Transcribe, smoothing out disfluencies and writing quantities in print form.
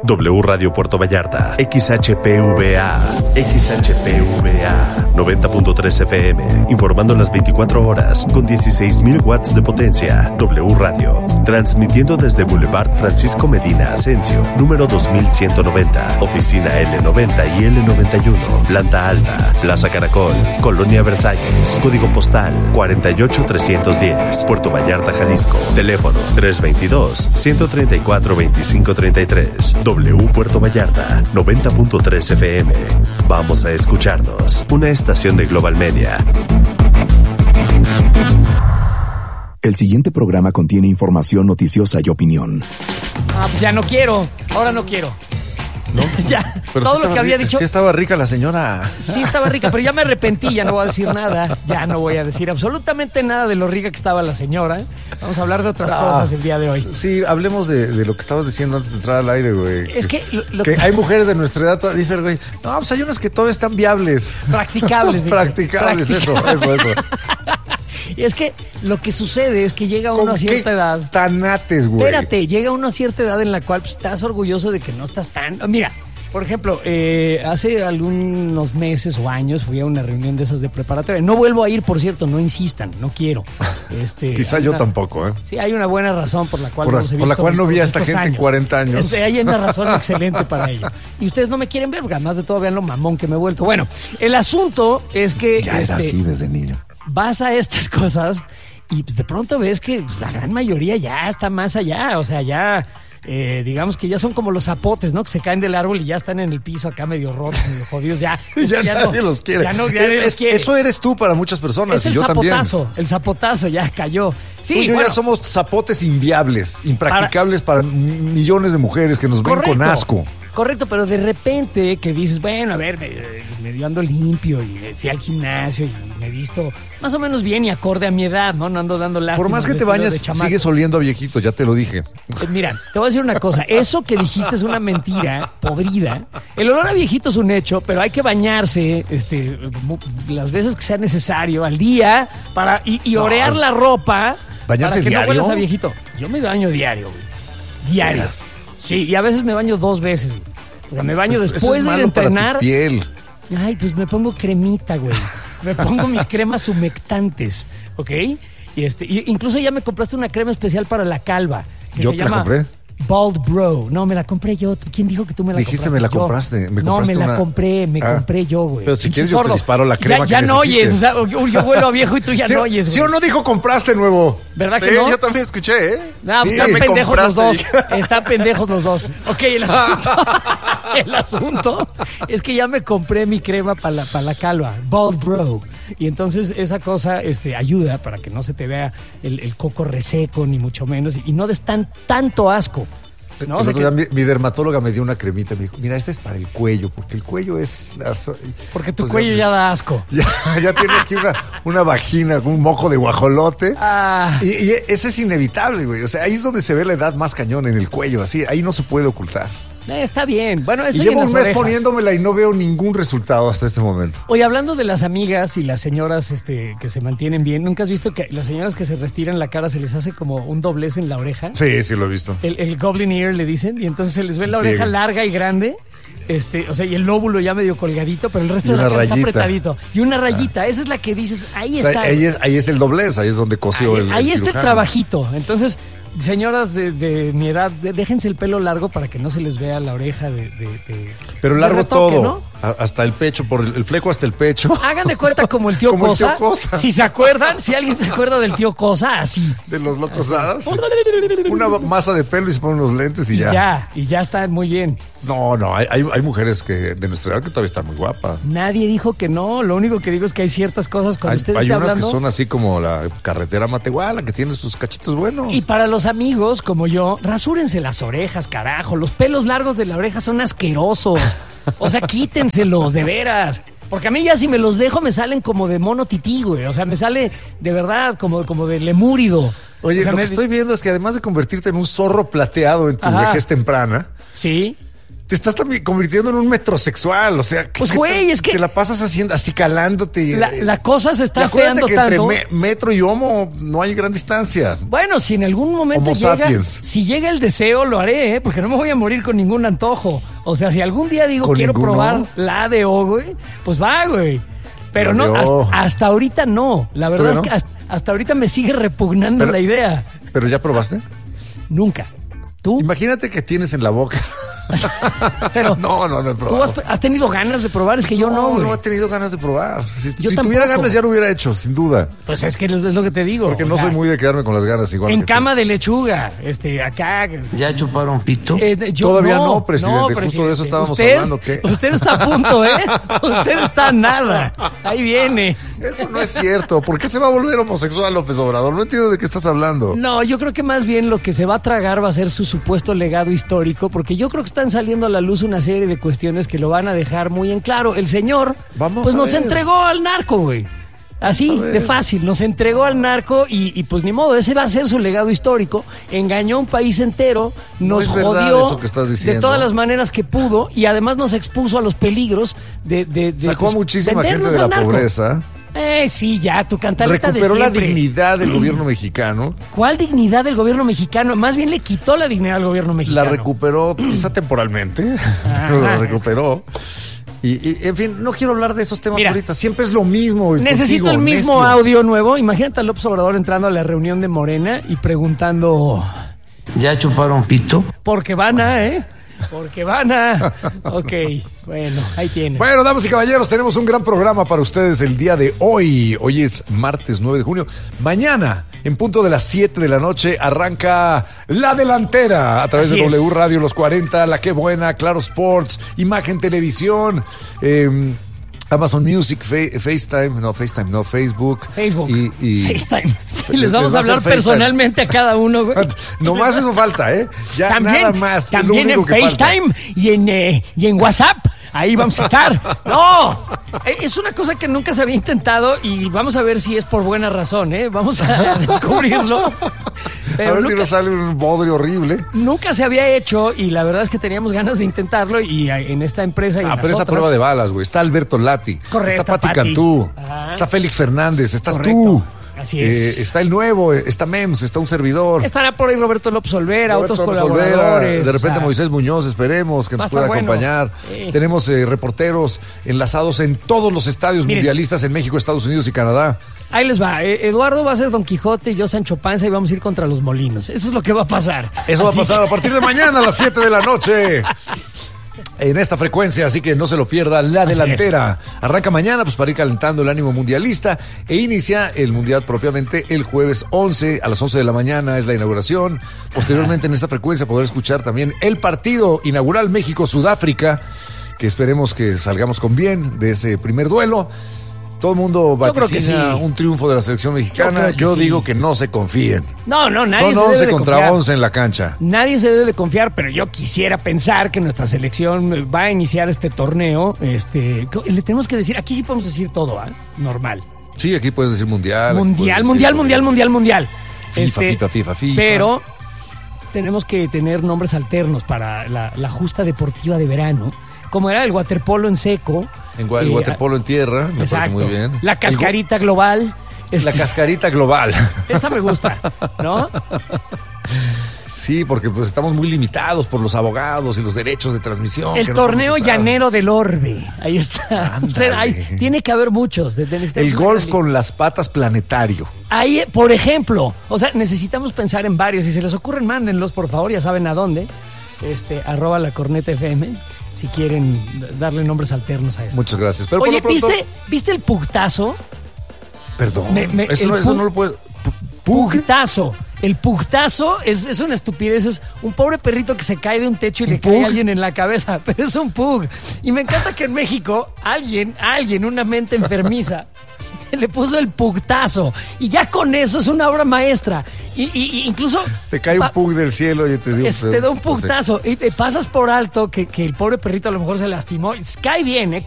W Radio Puerto Vallarta, XHPVA, 90.3 FM, informando las 24 horas con 16,000 watts de potencia. W Radio, transmitiendo desde Boulevard Francisco Medina Asensio, número 2190, oficina L90 y L91, planta alta, Plaza Caracol, Colonia Versalles, código postal 48310, Puerto Vallarta, Jalisco, teléfono 322-134-2533. W Puerto Vallarta, 90.3 FM. Vamos a escucharnos. Una estación de Global Media. El siguiente programa contiene información noticiosa y opinión. Pues ya no quiero. Ahora no quiero. ¿No? Ya, pero todo sí lo que había dicho. Sí estaba rica la señora. Sí estaba rica, pero ya me arrepentí, ya no voy a decir nada. Ya no voy a decir absolutamente nada de lo rica que estaba la señora. Vamos a hablar de otras cosas el día de hoy. Sí, hablemos de lo que estabas diciendo antes de entrar al aire, güey. Es que... que hay mujeres de nuestra edad, dice el güey, no, pues hay unas que todavía están viables. Practicables. Practicables, eso. Y es que lo que sucede es que llega uno a cierta edad. Tanates, güey. Espérate, llega uno a cierta edad en la cual pues, estás orgulloso de que no estás tan... Mira, por ejemplo, hace algunos meses o años fui a una reunión de esas de preparatoria. No vuelvo a ir, por cierto, no insistan, no quiero. Quizá yo tampoco, ¿eh? Sí, hay una buena razón por la cual por la cual no vi a esta gente en 40 años. Hay una razón excelente para ello. Y ustedes no me quieren ver, porque además de todo vean lo mamón que me he vuelto. Bueno, el asunto es que... Ya era así desde niño. Vas a estas cosas y pues, de pronto ves que pues, la gran mayoría ya está más allá. O sea, ya... digamos que ya son como los zapotes, ¿no? Que se caen del árbol y ya están en el piso acá medio rotos, medio jodidos, ya. Ya nadie los quiere. Nadie los quiere. Eso eres tú para muchas personas. Es el zapotazo, el zapotazo ya cayó. Sí, tú y yo ya somos zapotes inviables, impracticables para millones de mujeres que nos ven con asco. Correcto, pero de repente que dices, bueno, a ver, medio ando limpio y fui al gimnasio y me he visto más o menos bien y acorde a mi edad, ¿no? No ando dando lástima. Por más que te bañas, sigues oliendo a viejito, ya te lo dije. Mira, te voy a decir una cosa. Eso que dijiste es una mentira podrida. El olor a viejito es un hecho, pero hay que bañarse las veces que sea necesario al día para y orear la ropa. ¿Bañarse para que diario? no huelas a viejito. Yo me baño diario, güey. Diario. Sí, y a veces me baño 2 veces, güey. Porque me baño después de ir a entrenar. Para tu piel. Ay, pues me pongo cremita, güey. Me pongo mis cremas humectantes, ¿ok? Y incluso ya me compraste una crema especial para la calva. Yo te la compré. Bald Bro. No, me la compré yo. ¿Quién dijo que tú me la compraste? Dijiste me la compraste. Me la compré yo, güey. Pero si quieres yo te disparo la crema ya no oyes. O sea, yo vuelo a viejo y tú ya no oyes, güey. ¿Sí o no dijo compraste nuevo? ¿Verdad que no? Yo también escuché, ¿eh? No, sí, están pendejos los dos. Están pendejos los dos. Ok, el asunto es que ya me compré mi crema para la calva. Bald Bro. Y entonces esa cosa ayuda para que no se te vea el coco reseco, ni mucho menos. Y no des tanto asco. ¿No? Mi dermatóloga me dio una cremita y me dijo, mira, esta es para el cuello, porque el cuello es... Porque tu cuello ya da asco. Ya tiene aquí una vagina, un moco de guajolote. Y ese es inevitable, güey. O sea, ahí es donde se ve la edad más cañón, en el cuello, así. Ahí no se puede ocultar. Está bien. Bueno, eso y llevo un mes poniéndomela y no veo ningún resultado hasta este momento. Oye, hablando de las amigas y las señoras que se mantienen bien, ¿nunca has visto que las señoras que se restiran la cara se les hace como un doblez en la oreja? Sí, sí lo he visto. El goblin ear le dicen, y entonces se les ve la oreja larga y grande. O sea, y el lóbulo ya medio colgadito, pero el resto de la cara está apretadito. Y una rayita, esa es la que dices, ahí está. Ahí es el doblez, ahí es donde cosió el ahí está el trabajito. Entonces, señoras de mi edad, déjense el pelo largo para que no se les vea la oreja pero largo retoque, todo, ¿no? Hasta el pecho, por el fleco hasta el pecho. Hagan de cuenta como el tío Cosa. El tío Cosa. Si se acuerdan, si alguien se acuerda del tío Cosa, así. De los locosadas. Una masa de pelo y se ponen unos lentes y ya. Y ya están muy bien. No, hay mujeres de nuestra edad que todavía están muy guapas. Nadie dijo que no, lo único que digo es que hay ciertas cosas cuando ustedes hay están unas hablando. Que son así como la carretera Matehuala, que tiene sus cachitos buenos. Y para los amigos como yo, rasúrense las orejas, carajo. Los pelos largos de la oreja son asquerosos. O sea, quítenselos, de veras. Porque a mí ya si me los dejo me salen como de mono tití, güey. O sea, me sale de verdad como de lemúrido. Oye, o sea, lo que estoy viendo es que además de convertirte en un zorro plateado en tu vejez temprana... Sí. te estás también convirtiendo en un metrosexual, o sea, pues güey, es que te la pasas haciendo, acicalándote. La cosa se está afeando que tanto. Entre metro y homo no hay gran distancia. Bueno, si en algún momento si llega el deseo, lo haré, porque no me voy a morir con ningún antojo. O sea, si algún día digo quiero probar la ADO, güey, pues va, güey. Pero no, hasta ahorita no. La verdad es que hasta ahorita me sigue repugnando la idea. ¿Pero ya probaste? Nunca. ¿Tú? Imagínate que tienes en la boca. Pero no he probado. ¿Tú has tenido ganas de probar? Es que yo no, güey. No he tenido ganas de probar. Si tampoco. Tuviera ganas ya lo hubiera hecho, sin duda. Pues es que es lo que te digo. Porque no soy muy de quedarme con las ganas igual. En cama de lechuga, acá. ¿Ya chuparon pito? Todavía no, presidente. Justo de eso estábamos hablando. ¿Qué? Usted está a punto, ¿eh? Usted está a nada. Ahí viene. Eso no es cierto. ¿Por qué se va a volver homosexual López Obrador? No entiendo de qué estás hablando. No, yo creo que más bien lo que se va a tragar va a ser su supuesto legado histórico, porque yo creo que están saliendo a la luz una serie de cuestiones que lo van a dejar muy en claro. El señor, nos entregó al narco, güey. Así, de fácil, nos entregó al narco y pues ni modo, ese va a ser su legado histórico. Engañó a un país entero, nos jodió eso que estás diciendo. De todas las maneras que pudo y además nos expuso a los peligros de sacó a muchísima gente de la pobreza. Sí, ya, tu cantaleta recuperó de siempre. La dignidad del gobierno mexicano. ¿Cuál dignidad del gobierno mexicano? Más bien le quitó la dignidad al gobierno mexicano. La recuperó, quizá temporalmente, pero la recuperó. Y en fin, no quiero hablar de esos temas ahorita. Siempre es lo mismo. Necesito el mismo audio nuevo. Imagínate a López Obrador entrando a la reunión de Morena y preguntando... ¿Ya chuparon pito? Porque van a, Porque van a... Ok, bueno, ahí tienen. Bueno, damas y caballeros, tenemos un gran programa para ustedes el día de hoy. Hoy es martes 9 de junio. Mañana, en punto de las 7 de la noche, arranca La Delantera a través de W Radio Los 40, La Qué Buena, Claro Sports, Imagen Televisión, Amazon Music, Facebook. Y FaceTime. Sí, les vamos a hablar personalmente a cada uno, güey. Nomás eso falta, Ya también, nada más. También en FaceTime y en WhatsApp. Ahí vamos a estar. No, es una cosa que nunca se había intentado y vamos a ver si es por buena razón, Vamos a descubrirlo. Pero a ver si nos sale un bodrio horrible. Nunca se había hecho y la verdad es que teníamos ganas de intentarlo y en esta empresa y en pero esa prueba de balas, güey. Está Alberto Lati. Correcto. Está Pati Cantú. Está Félix Fernández. Estás tú. Así es. Está el nuevo, está Mems, está un servidor. Estará por ahí Roberto López Olvera, otros colaboradores. De repente Moisés Muñoz, esperemos que nos pueda acompañar. Tenemos reporteros enlazados en todos los estadios mundialistas en México, Estados Unidos y Canadá. Ahí les va. Eduardo va a ser Don Quijote y yo Sancho Panza y vamos a ir contra los molinos. Eso es lo que va a pasar. Eso va a pasar a partir de mañana a las 7 de la noche. En esta frecuencia, así que no se lo pierda. La Delantera arranca mañana pues para ir calentando el ánimo mundialista e inicia el mundial propiamente el jueves 11 a las 11 de la mañana es la inauguración. Posteriormente en esta frecuencia poder escuchar también el partido inaugural México-Sudáfrica, que esperemos que salgamos con bien de ese primer duelo. Todo el mundo vaticina un triunfo de la selección mexicana. Yo digo que no se confíen. No, nadie Son se debe 11 de contra confiar. 11 en la cancha. Nadie se debe de confiar, pero yo quisiera pensar que nuestra selección va a iniciar este torneo. Le tenemos que decir, aquí sí podemos decir todo, normal. Sí, aquí puedes decir mundial. Mundial. FIFA. Pero tenemos que tener nombres alternos para la justa deportiva de verano, como era el waterpolo en seco. El waterpolo en tierra, me parece muy bien. La cascarita global. La cascarita global. Esa me gusta, ¿no? Sí, porque pues estamos muy limitados por los abogados y los derechos de transmisión. El torneo llanero del Orbe. Ahí está. Tiene que haber muchos. El golf con las patas planetario. Ahí, por ejemplo. O sea, necesitamos pensar en varios. Si se les ocurren, mándenlos, por favor. Ya saben a dónde. @lacornetafm, si quieren darle nombres alternos a esto. Muchas gracias. Pero oye, pronto... ¿viste el pugtazo? Perdón. Eso no lo puedo... Pugtazo. El pugtazo es una estupidez. Es un pobre perrito que se cae de un techo y le cae a alguien en la cabeza. Pero es un pug. Y me encanta que en México alguien, una mente enfermiza, le puso el pugtazo. Y ya con eso es una obra maestra. Y incluso... Te cae un pug del cielo y te da un pugtazo. Y pasas por alto que el pobre perrito a lo mejor se lastimó. Cae bien,